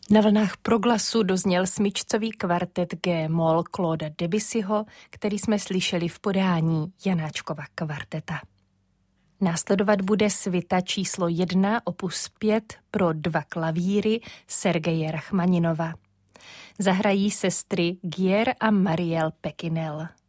Na vlnách Proglasu dozněl smyčcový kvartet G-moll Clauda Debussyho, který jsme slyšeli v podání Janáčkova kvarteta. Následovat bude svita číslo 1 opus 5 pro 2 klavíry Sergeje Rachmaninova. Zahrají sestry Gier a Mariel Pekinel.